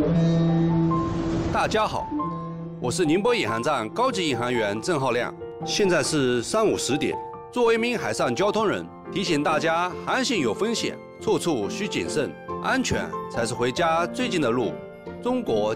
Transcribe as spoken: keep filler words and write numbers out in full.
大家好，我是宁波引航站高级引航员郑浩亮。现在是上午十点。作为一名海上交通人，提醒大家航行有风险，处处需谨慎，安全才是回家最近的路。中国